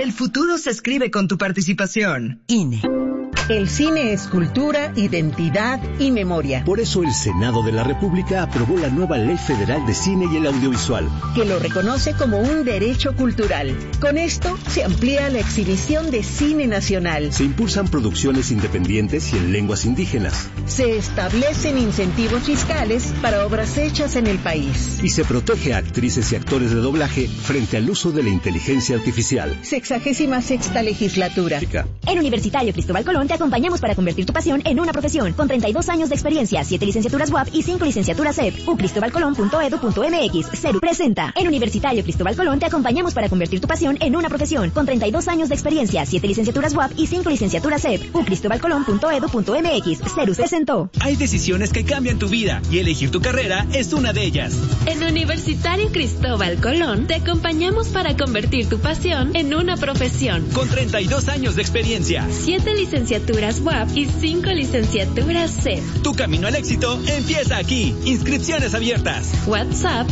El futuro se escribe con tu participación. INE. El cine es cultura, identidad y memoria. Por eso el Senado de la República aprobó la nueva Ley Federal de Cine y el Audiovisual, que lo reconoce como un derecho cultural. Con esto se amplía la exhibición de cine nacional. Se impulsan producciones independientes y en lenguas indígenas. Se establecen incentivos fiscales para obras hechas en el país. Y se protege a actrices y actores de doblaje frente al uso de la inteligencia artificial. 66ª legislatura. En Universitario Cristóbal Colón te acompañamos para convertir tu pasión en una profesión. Con 32 años de experiencia, 7 licenciaturas UAP y 5 licenciaturas CEP. ucristobalcolón.edu.mx. CERU presenta. En Universitario Cristóbal Colón te acompañamos para convertir tu pasión en una profesión. Con 32 años de experiencia, 7 licenciaturas UAP y 5 licenciaturas CEP. ucristobalcolón.edu.mx. CERU presentó. Hay decisiones que cambian tu vida y elegir tu carrera es una de ellas. En Universitario Cristóbal Colón te acompañamos para convertir tu pasión en una profesión. Con 32 años de experiencia, 7 licenciaturas UAP y 5 licenciaturas CEP. Tu camino al éxito empieza aquí. Inscripciones abiertas. WhatsApp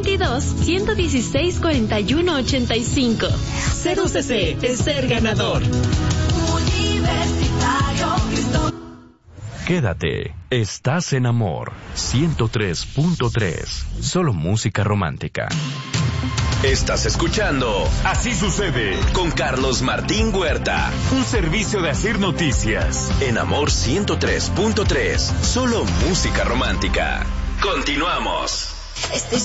222-116-4185. Sedúcese es ser ganador. Universitario Cristóbal. Quédate, estás en Amor 103.3. Solo música romántica. Estás escuchando Así Sucede con Carlos Martín Huerta. Un servicio de Asir Noticias. En Amor 103.3. Solo música romántica. Continuamos. Estoy